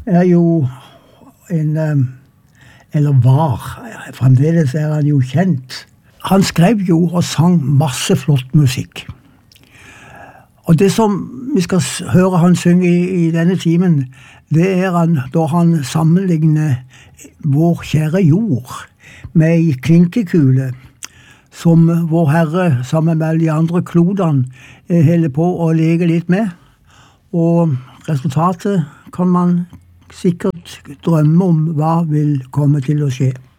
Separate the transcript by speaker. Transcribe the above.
Speaker 1: jo eller var, fremdeles han jo kjent. Han skrev jo og sang masse flott musikk. Og det som vi skal høre han synge i denne timen, det da han sammenligner vår kjære jord med en klinkekule, som vår Herre sammen med de andre klodene holder på å leke litt med. Og resultatet kan man sikkert drømme om hva vil komme til å skje.